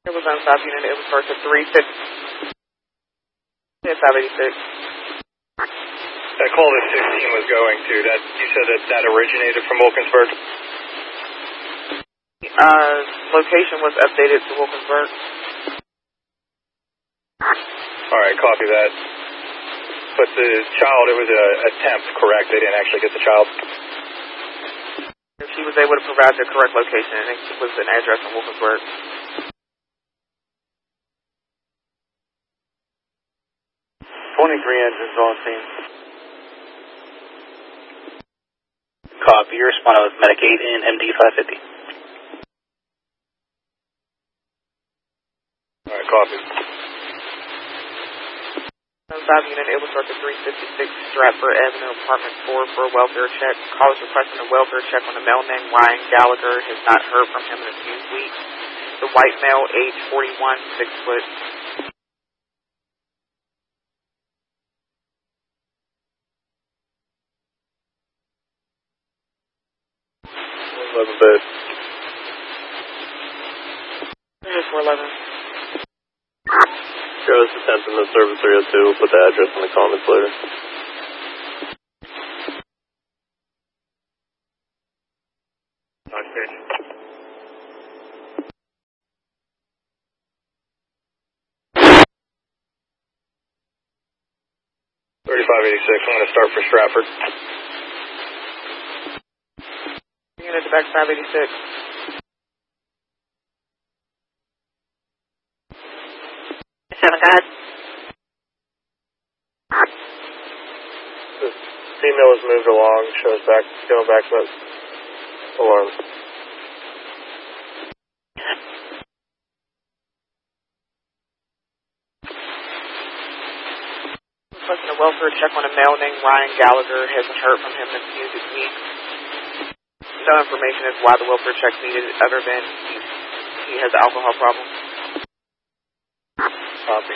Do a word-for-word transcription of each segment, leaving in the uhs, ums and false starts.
It was on South Unit. It was first at three fifty. five eighty-six. That call that sixteen was going to, that you said that that originated from Wilkinsburg? Uh, location was updated to Wilkinsburg. Alright, copy that. But the child, it was a attempt, correct? They didn't actually get the child? She was able to provide the correct location, and it was an address in Wilkinsburg. twenty-three engines on scene. Copy, you responded with Medicaid in M D five fifty. Alright, copy. South Unit, it was at three fifty-six Stratford Avenue, apartment four for a welfare check. Call is requesting a welfare check on a male named Ryan Gallagher. Has not heard from him in a few weeks. The white male, age forty-one, six foot. eleven bed. Here's four eleven. Show us attempt in the service three oh two. We'll put the address in the comments later. Okay. thirty-five eighty-six, I'm going to start for Stratford. Unit to back five eighty-six. Seven, go ahead. The female has moved along, shows back, going back to that alarm. Requesting a welfare check on a male named Ryan Gallagher. Hasn't heard from him in a few weeks. No information as to why the welfare check needed other than he, he has an alcohol problem. Copy.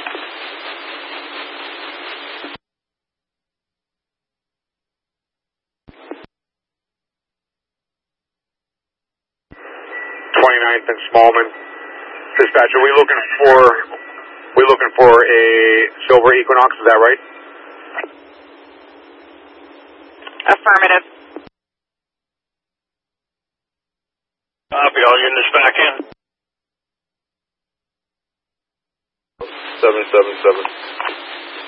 twenty-ninth and Smallman. Dispatcher, we looking for we looking for a silver Equinox, is that right? Affirmative. Copy, all units back in. seven seven seven.